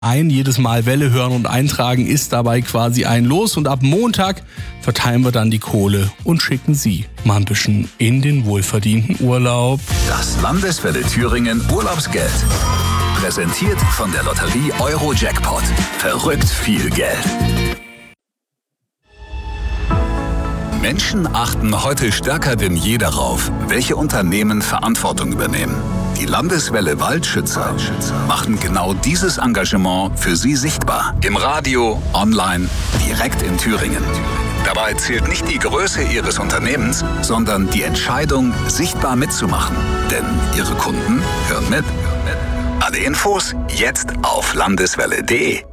ein. Jedes Mal Welle hören und eintragen ist dabei quasi ein Los. Und ab Montag verteilen wir dann die Kohle und schicken Sie mal ein bisschen in den wohlverdienten Urlaub. Das Landeswelle Thüringen Urlaubsgeld. Präsentiert von der Lotterie Euro-Jackpot. Verrückt viel Geld. Menschen achten heute stärker denn je darauf, welche Unternehmen Verantwortung übernehmen. Die Landeswelle Waldschützer machen genau dieses Engagement für Sie sichtbar. Im Radio, online, direkt in Thüringen. Dabei zählt nicht die Größe Ihres Unternehmens, sondern die Entscheidung, sichtbar mitzumachen. Denn Ihre Kunden hören mit. Alle Infos jetzt auf landeswelle.de.